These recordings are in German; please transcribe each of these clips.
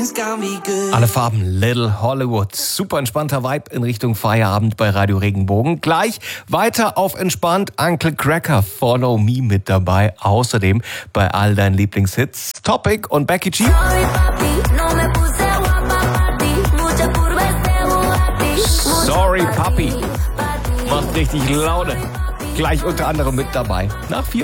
Alle Farben, Little Hollywood. Super entspannter Vibe in Richtung Feierabend bei Radio Regenbogen. Gleich weiter auf entspannt Uncle Cracker, Follow Me mit dabei. Außerdem bei all deinen Lieblingshits Topic und Becky G. Sorry Papi. Macht richtig Laune. Gleich unter anderem mit dabei. Nach 4.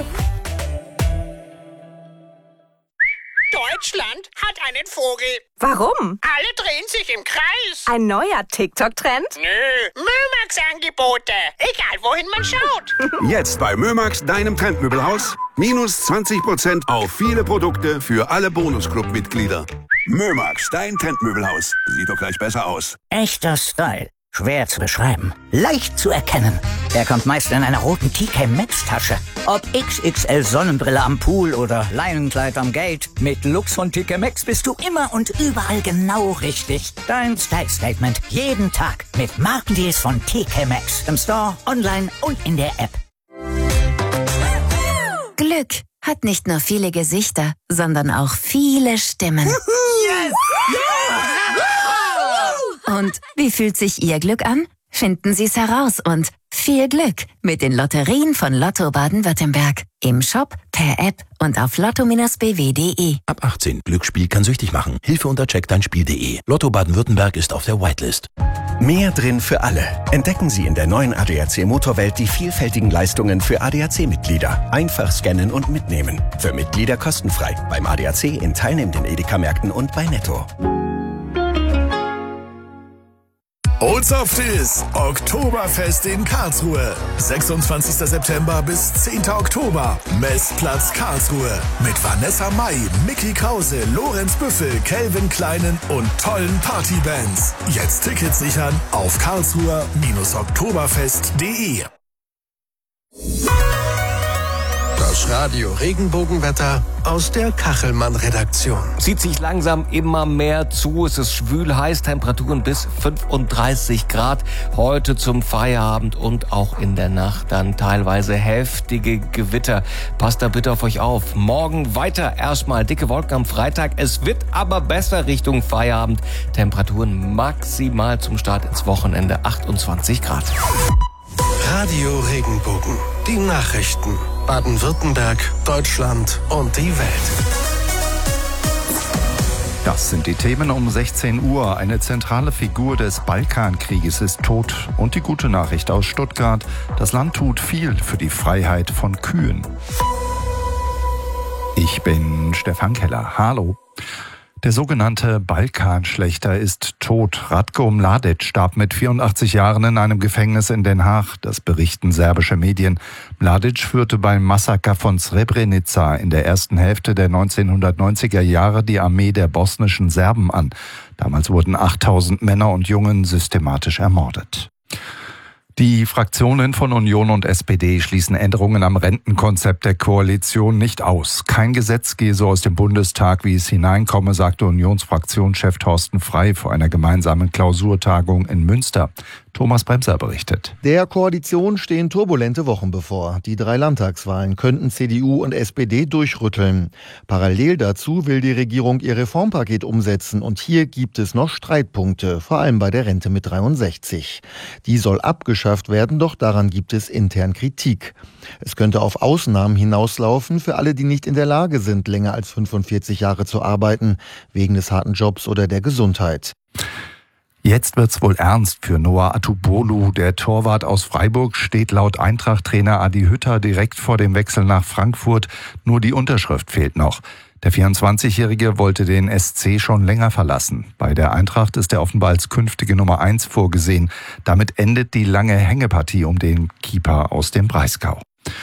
Deutschland hat einen Vogel. Warum? Alle drehen sich im Kreis. Ein neuer TikTok-Trend? Nö, Mömax-Angebote. Egal, wohin man schaut. Jetzt bei Mömax, deinem Trendmöbelhaus. Minus 20% auf viele Produkte für alle Bonusclub-Mitglieder. Mömax, dein Trendmöbelhaus. Sieht doch gleich besser aus. Echter Style. Schwer zu beschreiben. Leicht zu erkennen. Er kommt meist in einer roten TK Maxx Tasche. Ob XXL Sonnenbrille am Pool oder Leinenkleid am Gate. Mit Lux von TK Maxx bist du immer und überall genau richtig. Dein Style Statement. Jeden Tag. Mit Markendeals von TK Maxx. Im Store, online und in der App. Glück hat nicht nur viele Gesichter, sondern auch viele Stimmen. Yes! Und wie fühlt sich Ihr Glück an? Finden Sie es heraus und viel Glück mit den Lotterien von Lotto Baden-Württemberg. Im Shop, per App und auf lotto-bw.de. Ab 18. Glücksspiel kann süchtig machen. Hilfe unter checkdeinspiel.de. Lotto Baden-Württemberg ist auf der Whitelist. Mehr drin für alle. Entdecken Sie in der neuen ADAC Motorwelt die vielfältigen Leistungen für ADAC-Mitglieder. Einfach scannen und mitnehmen. Für Mitglieder kostenfrei. Beim ADAC in teilnehmenden Edeka-Märkten und bei Netto. Ozoft ist Oktoberfest in Karlsruhe. 26. September bis 10. Oktober. Messplatz Karlsruhe. Mit Vanessa Mai, Mickey Krause, Lorenz Büffel, Calvin Kleinen und tollen Partybands. Jetzt Tickets sichern auf karlsruher-oktoberfest.de. Das Radio Regenbogenwetter aus der Kachelmann-Redaktion. Zieht sich langsam immer mehr zu. Es ist schwül heiß, Temperaturen bis 35 Grad. Heute zum Feierabend und auch in der Nacht dann teilweise heftige Gewitter. Passt da bitte auf euch auf. Morgen weiter erstmal dicke Wolken am Freitag. Es wird aber besser Richtung Feierabend. Temperaturen maximal zum Start ins Wochenende 28 Grad. Radio Regenbogen. Die Nachrichten. Baden-Württemberg, Deutschland und die Welt. Das sind die Themen um 16 Uhr. Eine zentrale Figur des Balkankrieges ist tot. Und die gute Nachricht aus Stuttgart. Das Land tut viel für die Freiheit von Kühen. Ich bin Stefan Keller. Hallo. Der sogenannte Balkanschlächter ist tot. Ratko Mladic starb mit 84 Jahren in einem Gefängnis in Den Haag. Das berichten serbische Medien. Mladic führte beim Massaker von Srebrenica in der ersten Hälfte der 1990er Jahre die Armee der bosnischen Serben an. Damals wurden 8000 Männer und Jungen systematisch ermordet. Die Fraktionen von Union und SPD schließen Änderungen am Rentenkonzept der Koalition nicht aus. Kein Gesetz gehe so aus dem Bundestag, wie es hineinkomme, sagte Unionsfraktionschef Thorsten Frey vor einer gemeinsamen Klausurtagung in Münster. Thomas Bremser berichtet. Der Koalition stehen turbulente Wochen bevor. Die 3 Landtagswahlen könnten CDU und SPD durchrütteln. Parallel dazu will die Regierung ihr Reformpaket umsetzen und hier gibt es noch Streitpunkte, vor allem bei der Rente mit 63. Die soll abgeschafft werden, doch daran gibt es intern Kritik. Es könnte auf Ausnahmen hinauslaufen für alle, die nicht in der Lage sind, länger als 45 Jahre zu arbeiten, wegen des harten Jobs oder der Gesundheit. Jetzt wird's wohl ernst für Noah Atubolu. Der Torwart aus Freiburg steht laut Eintracht-Trainer Adi Hütter direkt vor dem Wechsel nach Frankfurt. Nur die Unterschrift fehlt noch. Der 24-Jährige wollte den SC schon länger verlassen. Bei der Eintracht ist er offenbar als künftige Nummer 1 vorgesehen. Damit endet die lange Hängepartie um den Keeper aus dem Breisgau.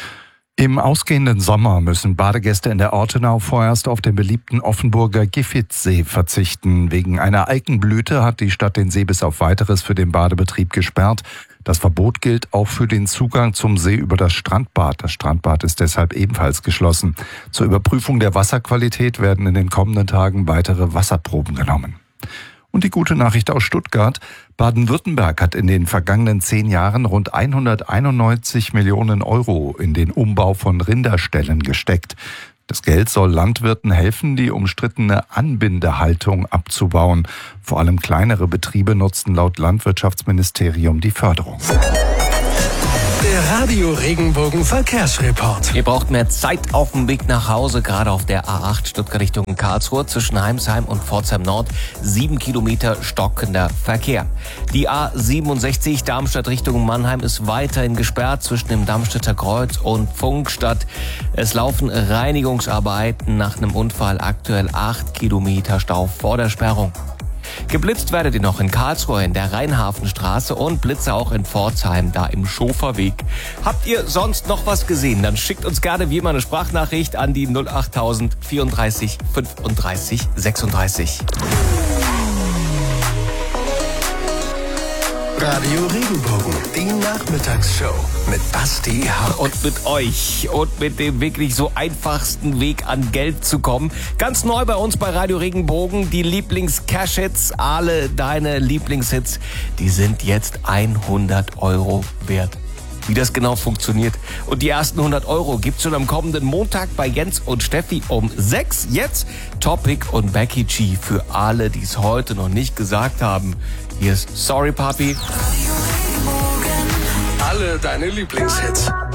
Im ausgehenden Sommer müssen Badegäste in der Ortenau vorerst auf den beliebten Offenburger Giffitsee verzichten. Wegen einer Algenblüte hat die Stadt den See bis auf Weiteres für den Badebetrieb gesperrt. Das Verbot gilt auch für den Zugang zum See über das Strandbad. Das Strandbad ist deshalb ebenfalls geschlossen. Zur Überprüfung der Wasserqualität werden in den kommenden Tagen weitere Wasserproben genommen. Und die gute Nachricht aus Stuttgart. Baden-Württemberg hat in den vergangenen 10 Jahren rund 191 Millionen Euro in den Umbau von Rinderställen gesteckt. Das Geld soll Landwirten helfen, die umstrittene Anbindehaltung abzubauen. Vor allem kleinere Betriebe nutzten laut Landwirtschaftsministerium die Förderung. Der Radio Regenbogen Verkehrsreport. Ihr braucht mehr Zeit auf dem Weg nach Hause, gerade auf der A8 Stuttgart Richtung Karlsruhe zwischen Heimsheim und Pforzheim Nord. 7 Kilometer stockender Verkehr. Die A67 Darmstadt Richtung Mannheim ist weiterhin gesperrt zwischen dem Darmstädter Kreuz und Pfungstadt. Es laufen Reinigungsarbeiten nach einem Unfall, aktuell 8 Kilometer Stau vor der Sperrung. Geblitzt werdet ihr noch in Karlsruhe in der Rheinhafenstraße und Blitze auch in Pforzheim, da im Schoferweg. Habt ihr sonst noch was gesehen? Dann schickt uns gerne wie immer eine Sprachnachricht an die 08000 34 35 36. Radio Regenbogen, die Nachmittagsshow mit Basti Haug. Und mit euch und mit dem wirklich so einfachsten Weg an Geld zu kommen. Ganz neu bei uns bei Radio Regenbogen, die Lieblings-Cash-Hits, alle deine Lieblingshits, die sind jetzt 100 Euro wert. Wie das genau funktioniert. Und die ersten 100 Euro gibt's schon am kommenden Montag bei Jens und Steffi um 6. Jetzt Topic und Becky G für alle, die es heute noch nicht gesagt haben. Hier ist Sorry Papi. Alle deine Lieblingshits.